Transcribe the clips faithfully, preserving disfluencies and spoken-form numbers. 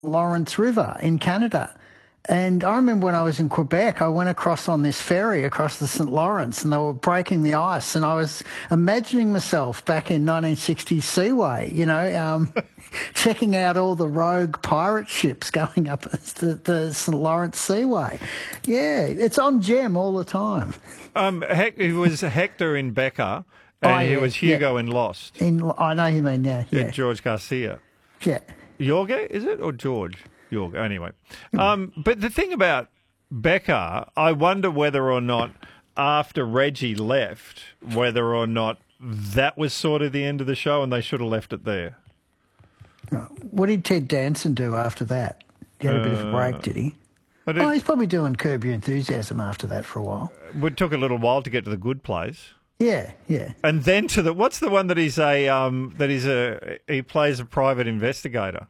Lawrence River in Canada. And I remember when I was in Quebec, I went across on this ferry across the Saint Lawrence and they were breaking the ice. And I was imagining myself back in nineteen sixties Seaway, you know, um, checking out all the rogue pirate ships going up the, the Saint Lawrence Seaway. Yeah, it's on Gem all the time. Um, Hec- it was Hector in Becca and Oh, yeah, it was Hugo yeah. in Lost. In, I know you mean, yeah. Yeah, Yeah. George Garcia. yeah. Jorge, is it, or George? Jorge, anyway. Um, but the thing about Becca, I wonder whether or not after Reggie left, whether or not that was sort of the end of the show and they should have left it there. What did Ted Danson do after that? He had a bit of a break, did he? But it, Oh, he's probably doing Curb Your Enthusiasm after that for a while. it took a little while to get to the good place. Yeah, yeah. And then to the, what's the one that he's a, um, that he's a, he plays a private investigator?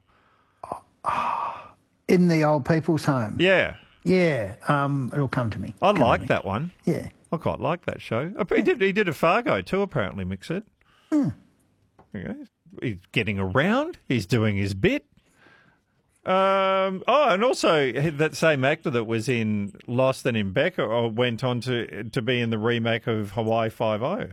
In the old people's home. Yeah. Yeah, um, it'll come to me. I Come to like me. that one. Yeah. I quite like that show. He did, he did a Fargo too, apparently, Mick said. Hmm. Okay. He's getting around. He's doing his bit. Um, oh, and also that same actor that was in Lost and in Becca or went on to to be in the remake of Hawaii Five-O.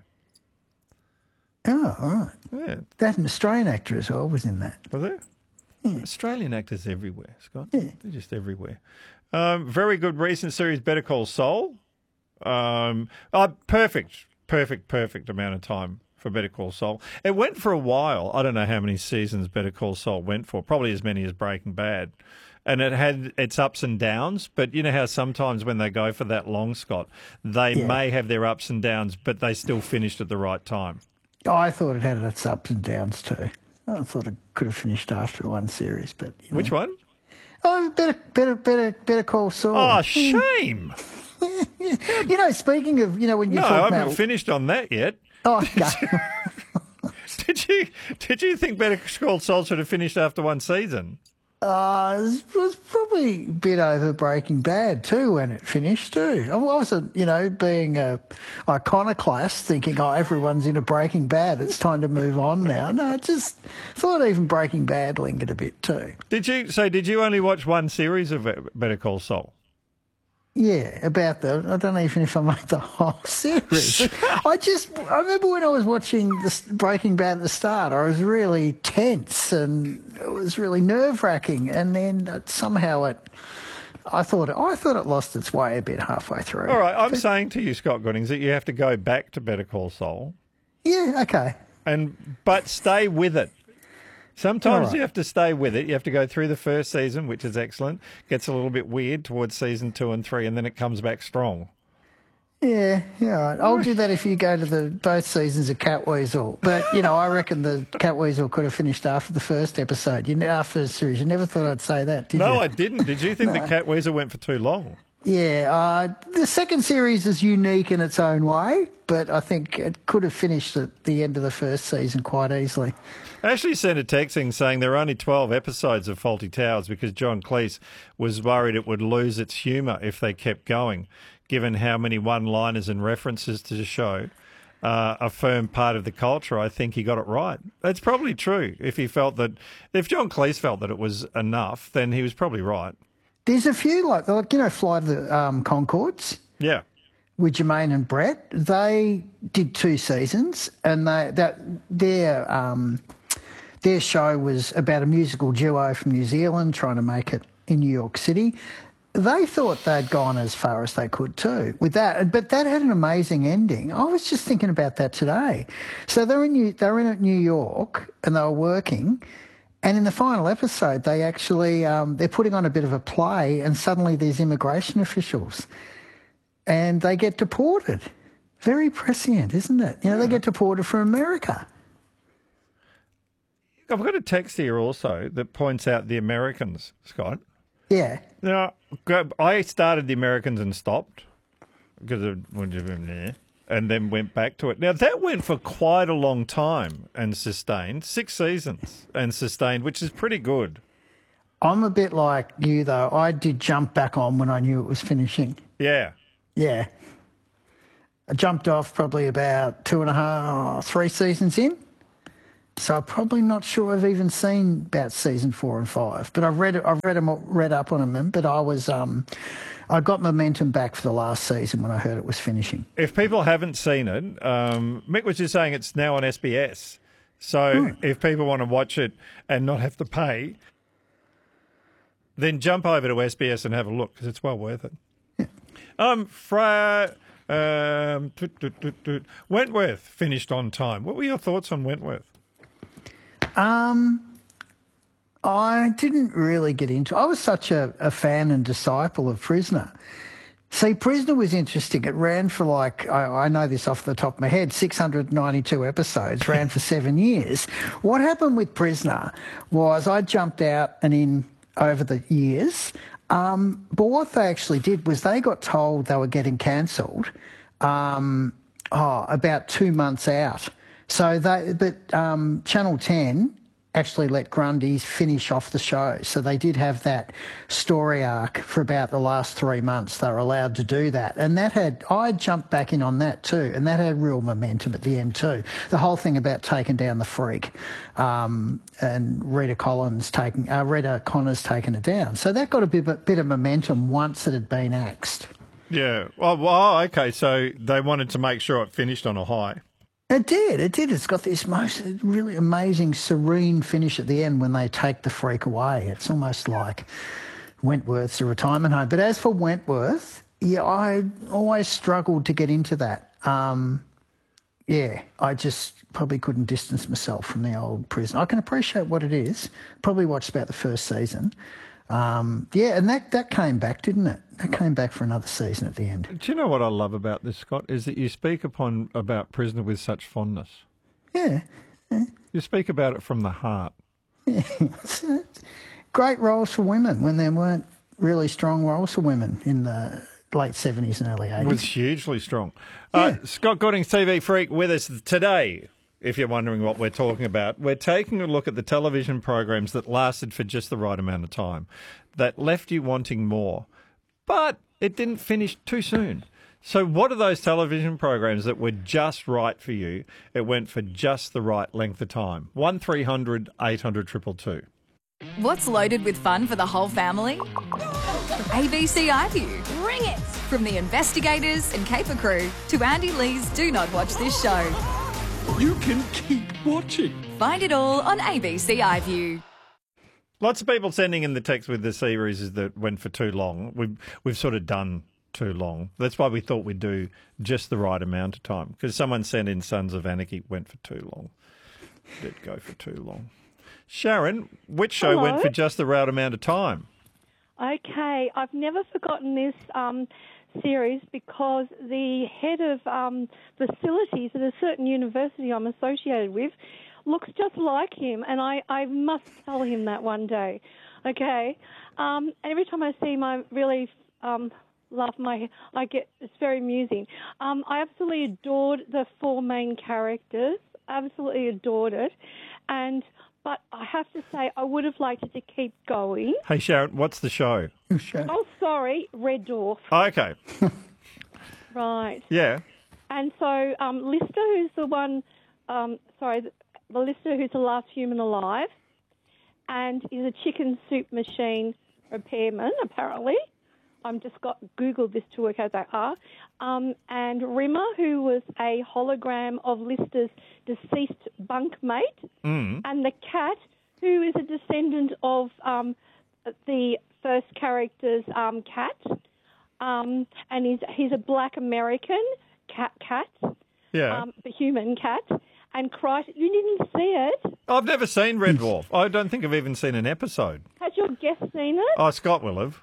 Oh, all right. Yeah. That an Australian actor as well was in that. Was there? Australian actors everywhere, Scott. They're just everywhere. Um, very good recent series, Better Call Saul. Um, oh, perfect, perfect, perfect amount of time for Better Call Saul. It went for a while. I don't know how many seasons Better Call Saul went for. Probably as many as Breaking Bad. And it had its ups and downs. But you know how sometimes when they go for that long, Scott, they Yeah. may have their ups and downs, but they still finished at the right time. Oh, I thought it had its ups and downs too. I thought it could have finished after one series, but you know. Which one? Oh, better, better, better, better call Saul. Oh, shame. You know, speaking of, you know, when you No, I talk haven't about, finished on that yet. oh, okay. Did you did you think Better Call Saul should have finished after one season? Uh, it was probably a bit over Breaking Bad too when it finished too. I wasn't, you know, being a iconoclast thinking, oh, everyone's into Breaking Bad, it's time to move on now. No, I just thought even Breaking Bad lingered a bit too. Did you? So did you only watch one series of Better Call Saul? Yeah, about the, I don't know even if I made the whole series. I just, I remember when I was watching the Breaking Bad at the start, I was really tense and it was really nerve-wracking. And then somehow it, I thought, I thought it lost its way a bit halfway through. All right, I'm But- saying to you, Scott Goodings, that you have to go back to Better Call Saul, Yeah, okay. and but stay with it. Sometimes All right. you have to stay with it. You have to go through the first season, which is excellent. Gets a little bit weird towards season two and three, and then it comes back strong. Yeah, yeah, all right. I'll do that if you go to the both seasons of Catweasel. But, you know, I reckon the Catweasel could have finished after the first episode, you know, after the series. You never thought I'd say that, did you? No, I didn't. Did you think the Catweasel went for too long? Yeah, uh, the second series is unique in its own way, but I think it could have finished at the end of the first season quite easily. Ashley sent a texting saying there are only twelve episodes of Faulty Towers because John Cleese was worried it would lose its humour if they kept going, given how many one-liners and references to the show uh, a firm part of the culture. I think he got it right. That's probably true. If he felt that, if John Cleese felt that it was enough, then he was probably right. There's a few, like, like you know, Flight of the um, Conchords Yeah. with Jermaine and Brett. They did two seasons, and they that their um, their show was about a musical duo from New Zealand trying to make it in New York City. They thought they'd gone as far as they could too with that, but that had an amazing ending. I was just thinking about that today. So they're in New, they're in at New York and they were working, and in the final episode, they actually um, they're putting on a bit of a play, and suddenly there's immigration officials, and they get deported. Very prescient, isn't it? You know, they get deported from America. I've got a text here also that points out the Americans, Scott. Yeah. Now, I started the Americans and stopped because of there, and then went back to it. Now, that went for quite a long time and sustained, six seasons and sustained, which is pretty good. I'm a bit like you, though. I did jump back on when I knew it was finishing. Yeah. Yeah. I jumped off probably about two and a half, three seasons in. So I'm probably not sure I've even seen about season four and five. But I've read it. I've read them, read up on them. But I was, um, I got momentum back for the last season when I heard it was finishing. If people haven't seen it, um, Mick was just saying it's now on S B S. So Hmm. if people want to watch it and not have to pay, then jump over to S B S and have a look because it's well worth it. Yeah. Um, Fra, um, toot, toot, toot, toot. Wentworth finished on time. What were your thoughts on Wentworth? Um, I didn't really get into. I was such a, a fan and disciple of Prisoner. See, Prisoner was interesting. It ran for like, I, I know this off the top of my head, six hundred ninety-two episodes, ran for seven years. What happened with Prisoner was I jumped out and in over the years. Um, but what they actually did was they got told they were getting cancelled um, oh, about two months out. So they, but um, Channel ten actually let Grundy's finish off the show. So they did have that story arc for about the last three months. They were allowed to do that. And that had, I jumped back in on that too. And that had real momentum at the end too. The whole thing about taking down the freak um, and Rita Collins taking, uh, Rita Connors taking it down. So that got a bit, bit of momentum once it had been axed. Yeah. Oh, well, okay. So they wanted to make sure it finished on a high. It did, it did. It's got this most really amazing, serene finish at the end when they take the freak away. It's almost like Wentworth's a retirement home. But as for Wentworth, yeah, I always struggled to get into that. Um, yeah, I just probably couldn't distance myself from the old Prison. I can appreciate what it is. Probably watched about the first season. Um, yeah, and that, that came back, didn't it? That came back for another season at the end. Do you know what I love about this, Scott, is that you speak upon about Prisoner with such fondness. Yeah. yeah. You speak about it from the heart. Yeah. Great roles for women when there weren't really strong roles for women in the late seventies and early eighties. It was hugely strong. Uh, Scott Goodings, T V Freak, with us today. If you're wondering what we're talking about, we're taking a look at the television programs that lasted for just the right amount of time, that left you wanting more, but it didn't finish too soon. So what are those television programs that were just right for you? It went for just the right length of time. one three hundred eight hundred two two two. What's loaded with fun for the whole family? A B C iView. Bring it! From the investigators and caper crew to Andy Lee's Do Not Watch This Show. You can keep watching. Find it all on A B C iView. Lots of people sending in the text with the series that went for too long. We've, we've sort of done too long. That's why we thought we'd do just the right amount of time. Because someone sent in Sons of Anarchy went for too long. Did go for too long. Sharon, which show Hello? went for just the right amount of time? Okay, I've never forgotten this um, series because the head of um, facilities at a certain university I'm associated with looks just like him, and I, I must tell him that one day. Okay, um, every time I see him, I really um, laugh my. I get it's very amusing. Um, I absolutely adored the four main characters. Absolutely adored it, and. But I have to say, I would have liked it to keep going. Hey, Sharon, what's the show? Oh, sorry, Red Dwarf. Oh, okay. Right. Yeah. And so um, Lister, who's the one, um, sorry, the, the Lister who's the last human alive, and is a chicken soup machine repairman, apparently. I'm just got Googled this to work out that are. Um, and Rimmer, who was a hologram of Lister's deceased bunkmate, Mm. and the cat, who is a descendant of um, the first character's um, cat, um, and he's he's a black American cat, cat, Yeah. um, the human cat. And Christ, you didn't see it. I've never seen Red Dwarf. I don't think I've even seen an episode. Has your guest seen it? Oh, Scott will have.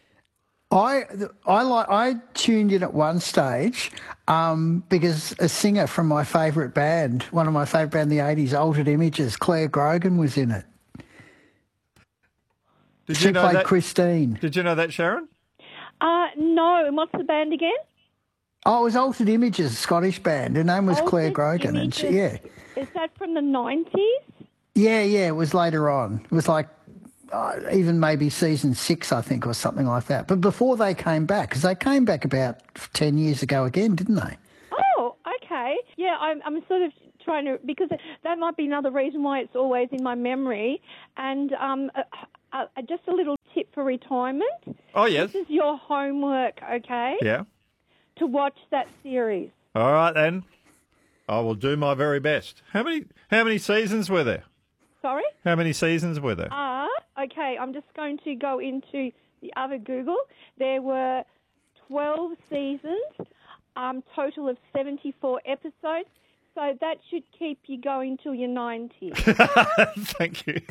I I like I tuned in at one stage um, because a singer from my favourite band, one of my favourite band in the eighties, Altered Images, Claire Grogan was in it. Did She you know played that? Christine. Did you know that, Sharon? Uh, no. And what's the band again? Oh, it was Altered Images, a Scottish band. Her name was Claire Altered Grogan, and she, yeah, Images. Is that from the nineties? yeah, yeah. It was later on. It was like uh, even maybe season six, I think, or something like that. But before they came back, because they came back about ten years ago again, didn't they? Oh, okay. Yeah, I'm, I'm sort of trying to, because that might be another reason why it's always in my memory. And um, uh, uh, just a little tip for retirement. Oh, yes. This is your homework, okay? Yeah. To watch that series. All right, then. I will do my very best. How many How many seasons were there? Sorry? How many seasons were there? Ah, uh, okay. I'm just going to go into the other Google. There were twelve seasons, um, total of seventy-four episodes. So that should keep you going till you're ninety. Thank you.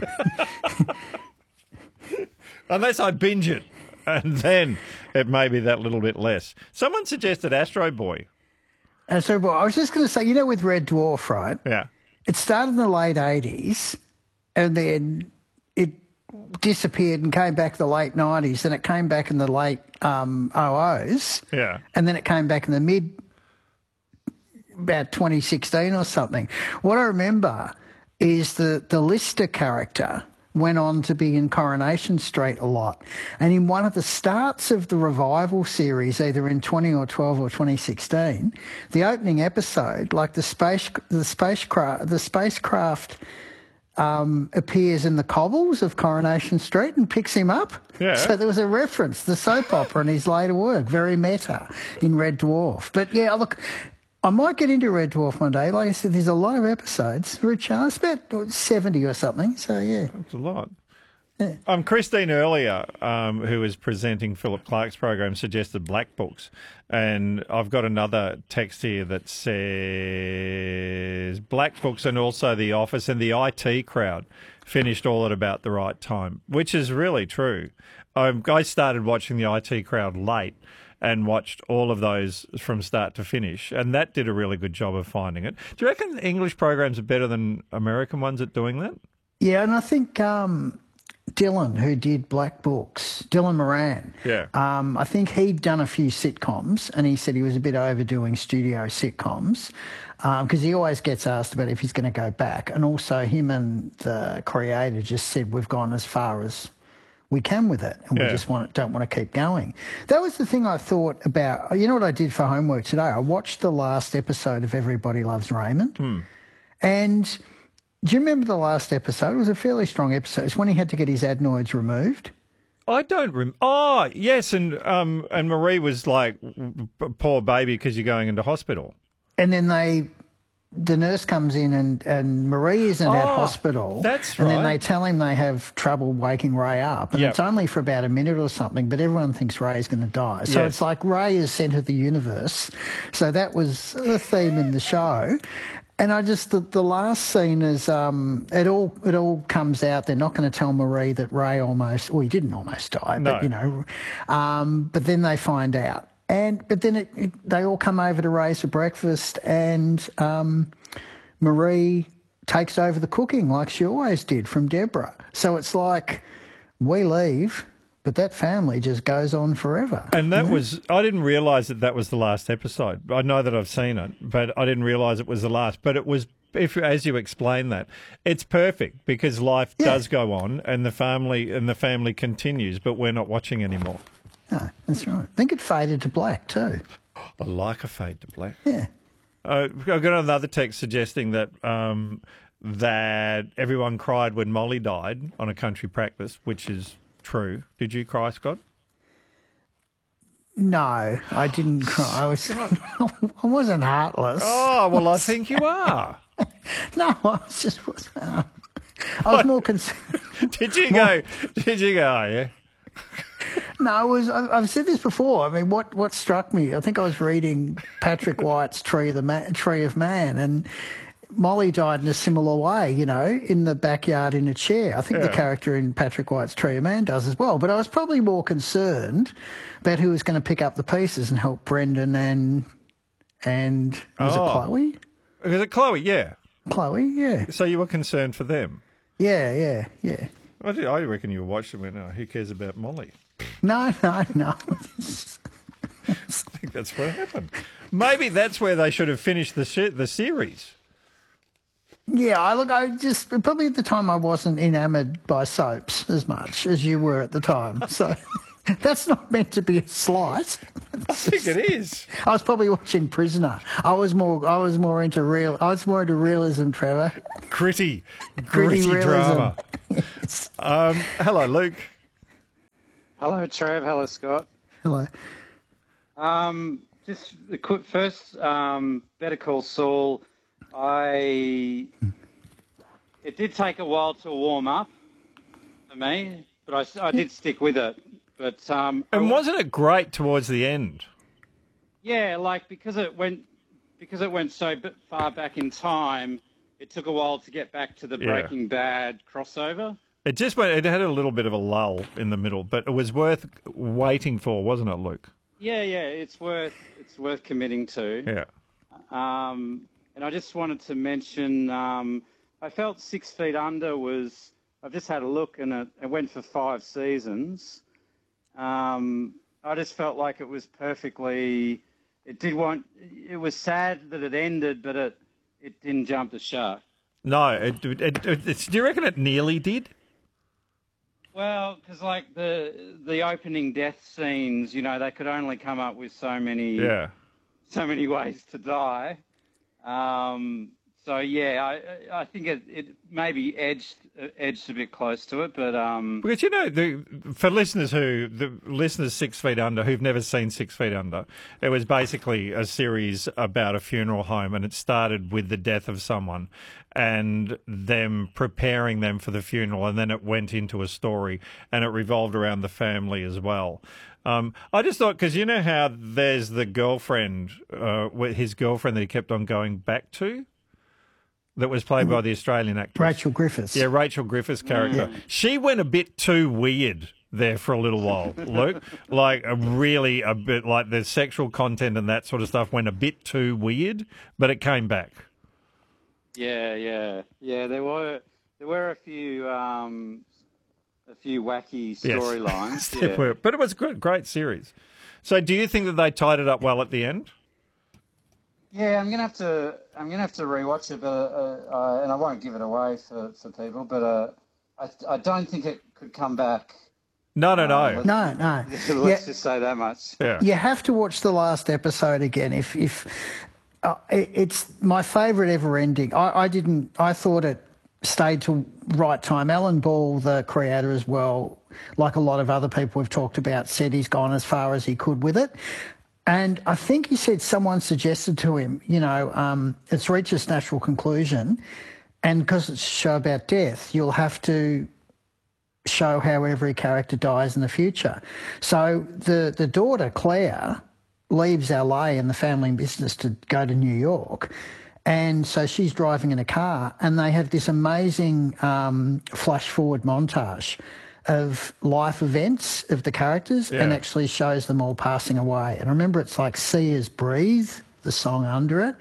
Unless I binge it, and then it may be that little bit less. Someone suggested Astro Boy. And so, well, I was just going to say, you know, with Red Dwarf, right? Yeah. It started in the late eighties, and then it disappeared and came back in the late nineties, and it came back in the late um, oh ohs. Yeah. And then it came back in the mid, about twenty sixteen or something. What I remember is the, the Lister character went on to be in Coronation Street a lot. And in one of the starts of the revival series, either in twenty or twelve or twenty sixteen, the opening episode, like the space the spacecraft the spacecraft um, appears in the cobbles of Coronation Street and picks him up. Yeah. So there was a reference, the soap opera in his later work, very meta in Red Dwarf. But yeah, look, I might get into Red Dwarf one day. Like I said, there's a lot of episodes. Rich, it's about seventy or something. So, yeah. That's a lot. Yeah. Um, Christine earlier, um, who was presenting Philip Clark's program, suggested Black Books. And I've got another text here that says Black Books and also The Office and the I T Crowd finished all at about the right time, which is really true. Um, I started watching the I T Crowd late and watched all of those from start to finish, and that did a really good job of finding it. Do you reckon English programs are better than American ones at doing that? Yeah, and I think um, Dylan, who did Black Books, Dylan Moran, yeah, um, I think he'd done a few sitcoms, and he said he was a bit overdoing studio sitcoms because um, he always gets asked about if he's going to go back. And also him and the creator just said, we've gone as far as we can with it, and yeah. we just want don't want to keep going. That was the thing I thought about. You know what I did for homework today? I watched the last episode of Everybody Loves Raymond. Hmm. And do you remember the last episode? It was a fairly strong episode. It's when he had to get his adenoids removed. I don't remember. Oh, yes, and um, and Marie was like, poor baby, because you're going into hospital. And then they... the nurse comes in and, and Marie isn't oh, at hospital. That's and right. then they tell him they have trouble waking Ray up. And yep. it's only for about a minute or something, but everyone thinks Ray's going to die. So yes. it's like Ray is centre of the universe. So that was the theme in the show. And I just, the, the last scene is, um, it all it all comes out. They're not going to tell Marie that Ray almost, well, he didn't almost die, no. but, you know, um, but then they find out. And but then it, it, they all come over to Ray's for breakfast, and um, Marie takes over the cooking like she always did from Deborah. So it's like we leave, but that family just goes on forever. And that you know? was, I didn't realise that that was the last episode. I know that I've seen it, but I didn't realise it was the last. But it was, if as you explain that, it's perfect because life Yeah. does go on, and the family and the family continues, but we're not watching anymore. No, that's right. I think it faded to black too. I like a fade to black. Yeah. Uh, I got another text suggesting that um, that everyone cried when Molly died on A Country Practice, which is true. Did you cry, Scott? No, I didn't cry. I was, I wasn't heartless. Oh, well, I think you are. No, I was just, uh, I was more concerned. Did you go, did you go, oh, yeah? No, I was. I- I've said this before. I mean, what, what struck me? I think I was reading Patrick White's Tree of the Ma- Tree of Man, and Molly died in a similar way. You know, in the backyard in a chair. I think Yeah. the character in Patrick White's Tree of Man does as well. But I was probably more concerned about who was going to pick up the pieces and help Brendan and and was Oh. it Chloe? Was it Chloe? Yeah. Chloe, yeah, So you were concerned for them. yeah, yeah, yeah. I, did, I reckon you watched it and went, oh, who cares about Molly? No, no, no. I think that's what happened. Maybe that's where they should have finished the sh- the series. Yeah, I look. I just probably at the time I wasn't enamoured by soaps as much as you were at the time. So That's not meant to be a slight. I think it is. I was probably watching Prisoner. I was more. I was more into real. I was more into realism, Trevor. Gritty, Gritty gritty realism. drama. Yes. Um, hello, Luke. Hello, Trev. Hello, Scott. Hello. Um, just the quick first, um, Better Call Saul. I it did take a while to warm up for me, but I, I did stick with it. But um, And wasn't it great towards the end? yeah, like because it went because it went so bit far back in time, it took a while to get back to the Yeah. Breaking Bad crossover. It just went. It had a little bit of a lull in the middle, but it was worth waiting for, wasn't it, Luke? Yeah, yeah, it's worth it's worth committing to. Yeah. Um, and I just wanted to mention, um, I felt Six Feet Under was, I've just had a look and it, it went for five seasons. Um, I just felt like it was perfectly, it did want, it was sad that it ended, but it, it didn't jump the shark. No, it, it, it, it's, do you reckon it nearly did? Well, because like the the opening death scenes, you know, they could only come up with so many Yeah. so many ways to die. Um, so yeah, I I think it, it maybe edged edged a bit close to it, but um, Because, you know, the, for listeners who, the listeners Six Feet Under, who've never seen Six Feet Under, it was basically a series about a funeral home, and it started with the death of someone and them preparing them for the funeral, and then it went into a story, and it revolved around the family as well. Um, I just thought, because you know how there's the girlfriend, uh, with his girlfriend that he kept on going back to, that was played by the Australian actress. Rachel Griffiths. Yeah, Rachel Griffiths' character. She went a bit too weird there for a little while, Luke. Like, a really, a bit like the sexual content and that sort of stuff went a bit too weird, but it came back. yeah, yeah, yeah. There were there were a few um, a few wacky Yes. storylines. There yeah. were. But it was a good, great series. So do you think that they tied it up well at the end? Yeah, I'm gonna have to. I'm gonna have to rewatch it, but uh, uh, and I won't give it away for, for people. But uh, I I don't think it could come back. No, no, no. No, no. Let's Yeah. just say that much. Yeah. You have to watch the last episode again. If if uh, it, it's my favourite ever ending. I, I didn't. I thought it stayed till right time. Alan Ball, the creator as well, like a lot of other people we've talked about, said he's gone as far as he could with it. And I think he said someone suggested to him, you know, um, it's reached its natural conclusion, and because it's a show about death, you'll have to show how every character dies in the future. So the, the daughter, Claire, leaves L A and the family business to go to New York. And so she's driving in a car, and they have this amazing um, flash forward montage of life events of the characters and Yeah. actually shows them all passing away. And I remember it's like See Us Breathe, the song under it.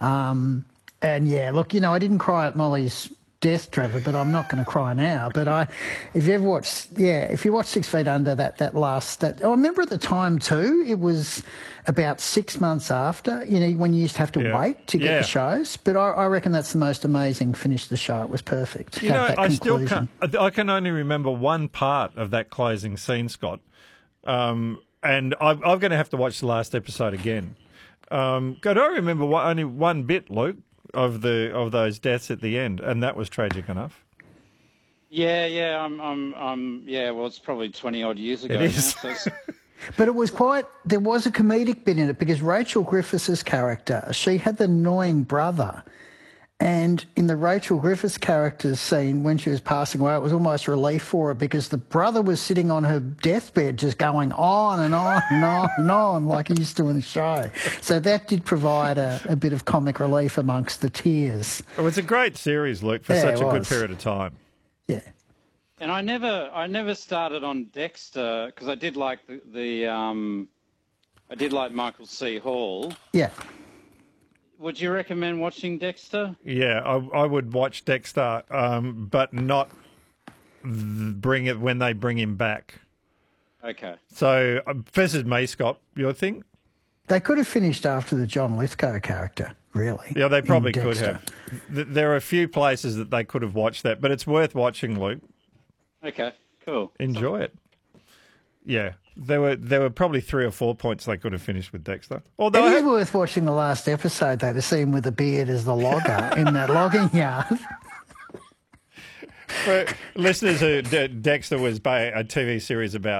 Um, and yeah, look, you know, I didn't cry at Molly's death, Trevor, but I'm not going to cry now. But I, if you ever watch, yeah, if you watch Six Feet Under, that that last, that I remember at the time too, it was about six months after, you know, when you used to have to Yeah. wait to get Yeah. the shows. But I, I reckon that's the most amazing finish to the show. It was perfect. You Have know, that I still conclusion. can't. I can only remember one part of that closing scene, Scott, um, and I'm, I'm going to have to watch the last episode again. Um, God, I remember one, only one bit, Luke, of the of those deaths at the end, and that was tragic enough. Yeah, yeah. I'm, I'm, I'm. Yeah. Well, it's probably twenty odd years ago. It is. Now, so it's, But it was quite, there was a comedic bit in it because Rachel Griffiths' character, she had the annoying brother. And in the Rachel Griffiths character's scene, when she was passing away, it was almost relief for her because the brother was sitting on her deathbed just going on and on and on and on like he used to in the show. So that did provide a, a bit of comic relief amongst the tears. It was a great series, Luke, for Yeah, such it a good was. period of time. Yeah. and I never, I never started on Dexter because I did like the, the, um, I did like Michael C. Hall. Yeah. Would you recommend watching Dexter? Yeah, I, I would watch Dexter, um, but not th- bring it when they bring him back. Okay. So, um, versus me, Scott, your thing? They could have finished after the John Lithgow character, really. Yeah, they in probably could Dexter. have. Th- There are a few places that they could have watched that, but it's worth watching, Luke. Okay. Cool. Enjoy it. Yeah, there were there were probably three or four points they could have finished with Dexter. Although It I is had- worth watching the last episode, though, to see him with a beard as the logger in that logging yard. for listeners who De- Dexter was by a T V series about